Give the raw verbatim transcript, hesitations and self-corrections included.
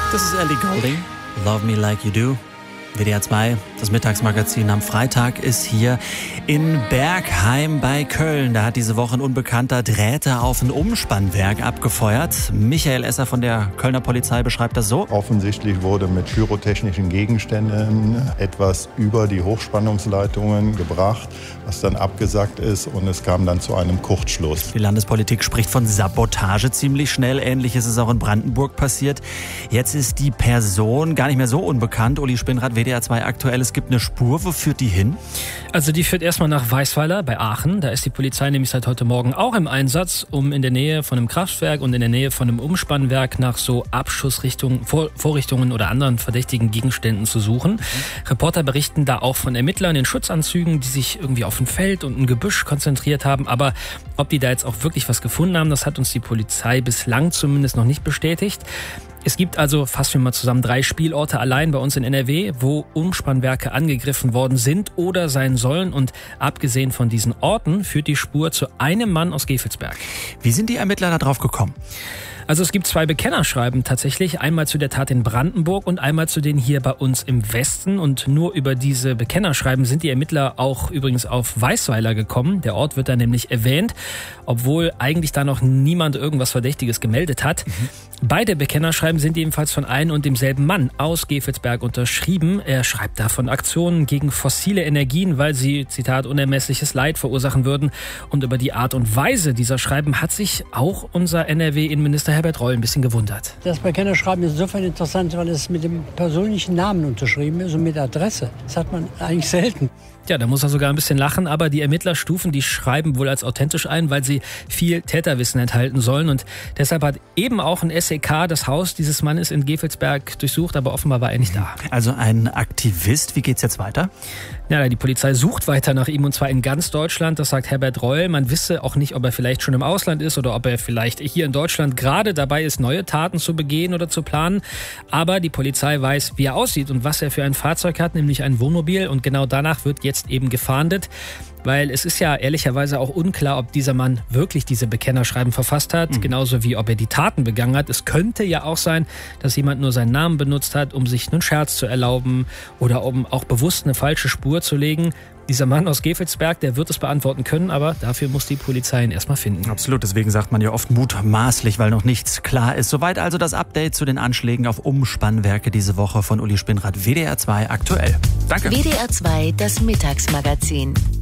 Das ist Ellie Goulding. Love Me Like You Do. W D R zwei, das Mittagsmagazin am Freitag, ist hier in Bergheim bei Köln. Da hat diese Woche ein Unbekannter Drähte auf ein Umspannwerk abgefeuert. Michael Esser von der Kölner Polizei beschreibt das so. Offensichtlich wurde mit pyrotechnischen Gegenständen etwas über die Hochspannungsleitungen gebracht, was dann abgesackt ist, und es kam dann zu einem Kurzschluss. Die Landespolitik spricht von Sabotage ziemlich schnell. Ähnliches ist auch in Brandenburg passiert. Jetzt ist die Person gar nicht mehr so unbekannt. Uli Spinnrad, W D R zwei aktuell. Es gibt eine Spur. Wo führt die hin? Also die führt erstmal nach Weißweiler bei Aachen. Da ist die Polizei nämlich seit heute Morgen auch im Einsatz, um in der Nähe von einem Kraftwerk und in der Nähe von einem Umspannwerk nach so Abschussrichtungen, Vor- Vorrichtungen oder anderen verdächtigen Gegenständen zu suchen. Mhm. Reporter berichten da auch von Ermittlern in Schutzanzügen, die sich irgendwie auf ein Feld und ein Gebüsch konzentriert haben. Aber ob die da jetzt auch wirklich was gefunden haben, das hat uns die Polizei bislang zumindest noch nicht bestätigt. Es gibt also, fassen wir mal zusammen, drei Spielorte allein bei uns in N R W, wo Umspannwerke angegriffen worden sind oder sein sollen. Und abgesehen von diesen Orten führt die Spur zu einem Mann aus Gevelsberg. Wie sind die Ermittler da drauf gekommen? Also es gibt zwei Bekennerschreiben tatsächlich, einmal zu der Tat in Brandenburg und einmal zu denen hier bei uns im Westen. Und nur über diese Bekennerschreiben sind die Ermittler auch übrigens auf Weißweiler gekommen. Der Ort wird da nämlich erwähnt, obwohl eigentlich da noch niemand irgendwas Verdächtiges gemeldet hat. Mhm. Beide Bekennerschreiben sind ebenfalls von einem und demselben Mann aus Gevelsberg unterschrieben. Er schreibt da von Aktionen gegen fossile Energien, weil sie, Zitat, unermessliches Leid verursachen würden. Und über die Art und Weise dieser Schreiben hat sich auch unser N R W-Innenminister Herbert Reul ein bisschen gewundert. Das Bekennerschreiben ist insofern interessant, weil es mit dem persönlichen Namen unterschrieben ist und mit Adresse. Das hat man eigentlich selten. Ja, da muss er sogar ein bisschen lachen, aber die Ermittler stufen die Schreiben wohl als authentisch ein, weil sie viel Täterwissen enthalten sollen. Und deshalb hat eben auch ein S E K das Haus dieses Mannes in Gevelsberg durchsucht, aber offenbar war er nicht da. Also ein Aktivist. Wie geht's jetzt weiter? Ja, die Polizei sucht weiter nach ihm, und zwar in ganz Deutschland. Das sagt Herbert Reul. Man wisse auch nicht, ob er vielleicht schon im Ausland ist oder ob er vielleicht hier in Deutschland gerade dabei ist, neue Taten zu begehen oder zu planen. Aber die Polizei weiß, wie er aussieht und was er für ein Fahrzeug hat, nämlich ein Wohnmobil. Und genau danach wird jetzt eben gefahndet, weil es ist ja ehrlicherweise auch unklar, ob dieser Mann wirklich diese Bekennerschreiben verfasst hat, mhm. genauso wie ob er die Taten begangen hat. Es könnte ja auch sein, dass jemand nur seinen Namen benutzt hat, um sich einen Scherz zu erlauben oder um auch bewusst eine falsche Spur zu legen. Dieser Mann aus Gevelsberg, der wird es beantworten können, aber dafür muss die Polizei ihn erstmal finden. Absolut, deswegen sagt man ja oft mutmaßlich, weil noch nichts klar ist. Soweit also das Update zu den Anschlägen auf Umspannwerke diese Woche von Uli Spinnrad, W D R zwei aktuell. Danke. W D R zwei, das Mittagsmagazin.